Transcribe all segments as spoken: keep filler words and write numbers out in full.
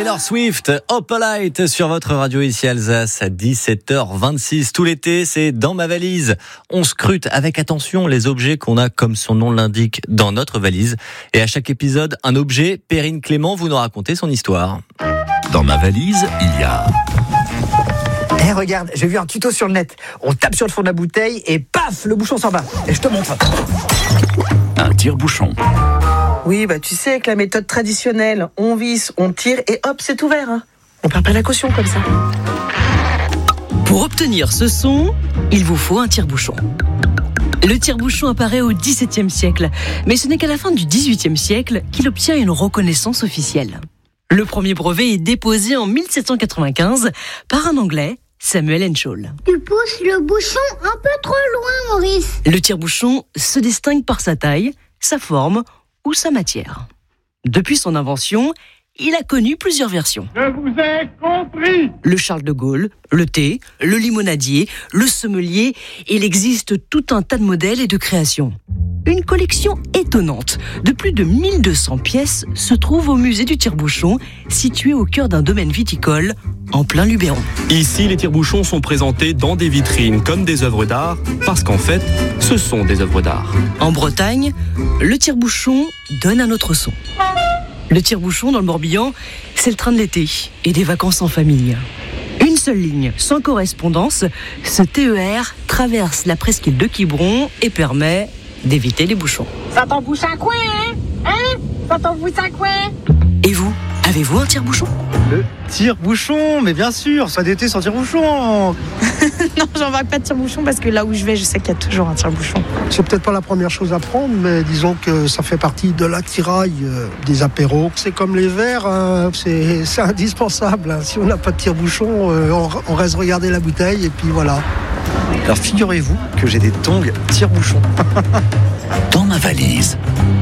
Taylor Swift, Opalite sur votre radio ici Alsace à dix-sept heures vingt-six. Tout l'été, c'est dans ma valise. On scrute avec attention les objets qu'on a, comme son nom l'indique, dans notre valise. Et à chaque épisode, un objet. Perrine Clément, vous nous racontez son histoire. Dans ma valise, il y a... Eh hey, regarde, j'ai vu un tuto sur le net. On tape sur le fond de la bouteille et paf, le bouchon s'en va. Et je te montre. Un tire-bouchon. Oui, bah tu sais, avec la méthode traditionnelle, on visse, on tire et hop, c'est ouvert. Hein. On perd pas la caution comme ça. Pour obtenir ce son, il vous faut un tire-bouchon. Le tire-bouchon apparaît au dix-septième siècle, mais ce n'est qu'à la fin du dix-huitième siècle qu'il obtient une reconnaissance officielle. Le premier brevet est déposé en mille sept cent quatre-vingt-quinze par un Anglais, Samuel Henschel. Tu pousses le bouchon un peu trop loin, Maurice. Le tire-bouchon se distingue par sa taille, sa forme ou sa matière. Depuis son invention, il a connu plusieurs versions. Je vous ai compris. Le Charles de Gaulle, le thé, le limonadier, le sommelier, il existe tout un tas de modèles et de créations. Une collection étonnante de plus de mille deux cents pièces se trouve au musée du tire-bouchon, situé au cœur d'un domaine viticole, en plein Luberon. Ici, les tire-bouchons sont présentés dans des vitrines comme des œuvres d'art, parce qu'en fait, ce sont des œuvres d'art. En Bretagne, le tire-bouchon donne un autre son. Le tire-bouchon dans le Morbihan, c'est le train de l'été et des vacances en famille. Une seule ligne, sans correspondance, ce T E R traverse la presqu'île de Quiberon et permet d'éviter les bouchons. Ça t'embouche un coin, hein Hein Ça t'embouche un coin. Et vous, avez-vous un tire-bouchon ? Le tire-bouchon, mais bien sûr, ça d'été sans tire-bouchon. Non, j'embarque pas de tire-bouchon parce que là où je vais, je sais qu'il y a toujours un tire-bouchon. C'est peut-être pas la première chose à prendre, mais disons que ça fait partie de l'attirail euh, des apéros. C'est comme les verres, hein, c'est, c'est indispensable. Hein. Si on n'a pas de tire-bouchon, euh, on, on reste regarder la bouteille et puis voilà. Alors figurez-vous que j'ai des tongs tire-bouchon. Dans ma valise.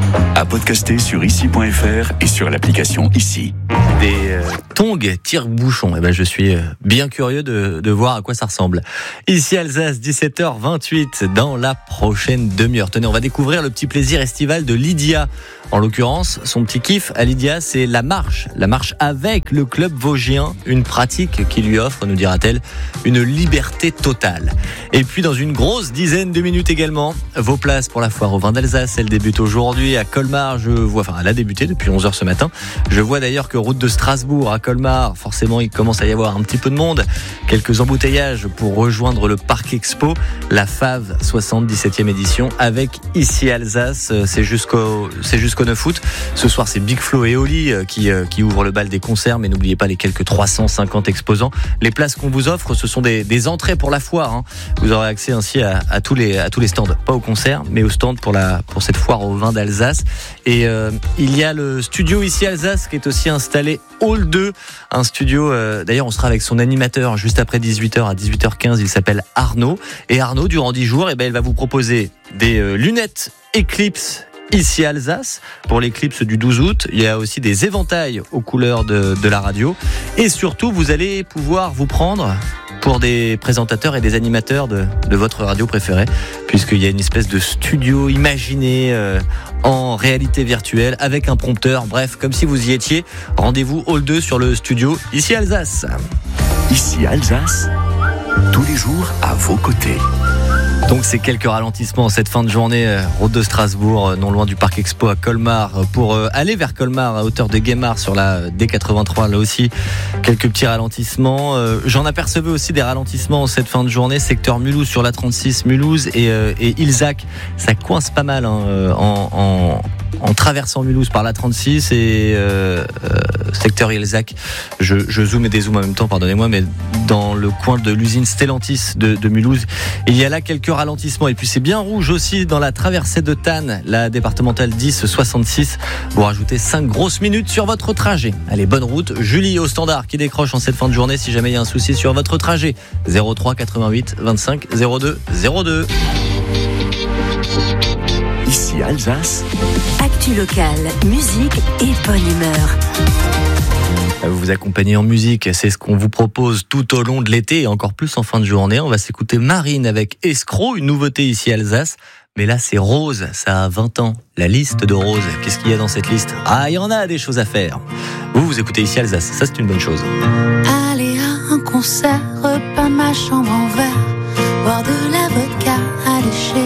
À podcaster sur ici point f r et sur l'application Ici. Des euh, tongs tire-bouchon. Eh ben, je suis euh, bien curieux de, de voir à quoi ça ressemble. Ici Alsace, dix-sept heures vingt-huit, dans la prochaine demi-heure. Tenez, on va découvrir le petit plaisir estival de Lydia. En l'occurrence, son petit kiff à Lydia, c'est la marche. La marche avec le club vosgien. Une pratique qui lui offre, nous dira-t-elle, une liberté totale. Et puis, dans une grosse dizaine de minutes également, vos places pour la foire au vin d'Alsace. Elle débute aujourd'hui à Colmar. Je vois, enfin, elle a débuté depuis onze heures ce matin. Je vois d'ailleurs que route de Strasbourg à Colmar, forcément, il commence à y avoir un petit peu de monde. Quelques embouteillages pour rejoindre le Parc Expo. La F A V soixante-dix-septième édition avec Ici Alsace. C'est jusqu'au, c'est jusqu'au neuf août. Ce soir, c'est Big Flo et Oli qui, qui ouvrent le bal des concerts, mais n'oubliez pas les quelques trois cent cinquante exposants. Les places qu'on vous offre, ce sont des, des entrées pour la foire. Hein. Vous aurez accès ainsi à, à, tous les, à tous les stands, pas au concert, mais au stand pour, la, pour cette foire au vin d'Alsace. Et euh, il y a le studio Ici Alsace qui est aussi installé Hall deux, un studio, euh, d'ailleurs on sera avec son animateur juste après dix-huit heures, à dix-huit heures quinze, il s'appelle Arnaud. Et Arnaud, durant dix jours, eh ben, il va vous proposer des euh, lunettes Eclipse Ici Alsace, pour l'éclipse du douze août. Il y a aussi des éventails aux couleurs de, de la radio. Et surtout, vous allez pouvoir vous prendre pour des présentateurs et des animateurs de, de votre radio préférée, puisqu'il y a une espèce de studio imaginé euh, en réalité virtuelle avec un prompteur. Bref, comme si vous y étiez. Rendez-vous Hall deux sur le studio Ici Alsace. Ici Alsace, tous les jours à vos côtés. Donc c'est quelques ralentissements cette fin de journée, euh, route de Strasbourg, euh, non loin du Parc Expo à Colmar, euh, pour euh, aller vers Colmar à hauteur de Guémard sur la euh, D quatre-vingt-trois, là aussi quelques petits ralentissements. Euh, j'en apercevais aussi des ralentissements cette fin de journée, secteur Mulhouse sur la trente-six, Mulhouse et, euh, et Ilzac, ça coince pas mal hein, euh, en, en, en traversant Mulhouse par la trente-six et euh, euh, secteur Ilzac. Je, je zoome et dézoome en même temps, pardonnez-moi, mais dans le coin de l'usine Stellantis de, de Mulhouse, il y a là quelques ralentissement. Et puis c'est bien rouge aussi dans la traversée de Tannes, la départementale dix soixante-six. Vous rajoutez cinq grosses minutes sur votre trajet. Allez, bonne route. Julie au standard qui décroche en cette fin de journée si jamais il y a un souci sur votre trajet. zéro trois quatre-vingt-huit vingt-cinq zéro deux zéro deux. Ici Alsace. Actu locale, musique et bonne humeur. Vous vous accompagnez en musique, c'est ce qu'on vous propose tout au long de l'été et encore plus en fin de journée. On va s'écouter Marine avec Escroc, une nouveauté ici à Alsace. Mais là, c'est Rose, ça a vingt ans. La liste de Rose, qu'est-ce qu'il y a dans cette liste? Ah, il y en a des choses à faire. Vous, vous écoutez ici Alsace, ça c'est une bonne chose. Aller à un concert, repeindre ma chambre en verre, boire de la vodka, aller chez